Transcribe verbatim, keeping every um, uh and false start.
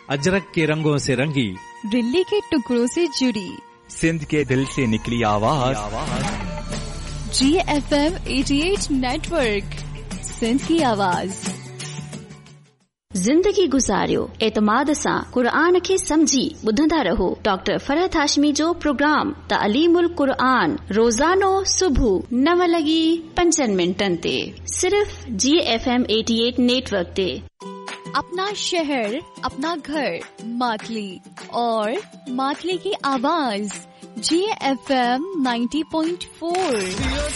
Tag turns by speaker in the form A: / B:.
A: अजरक के रंगों से रंगी,
B: दिल्ली के टुकड़ों से जुड़ी,
C: सिंध के दिल से निकली आवाज,
B: जी एफ एम अठासी नेटवर्क, सिंध की आवाज।
D: ज़िंदगी गुज़ारियो एतमाद सां क़ुरान खे समझी ॿुधंदा रहो। डॉक्टर फरहत हाशमी जो प्रोग्राम तालीमुल क़ुरान रोज़ानो सुबह नव लगी पंजनि मिनटनि ते सिर्फ जी एफ एम अठासी नेटवर्क ते।
B: अपना शहर, अपना घर, मातली और मातली की आवाज जी एफ एम नब्बे पॉइंट चार।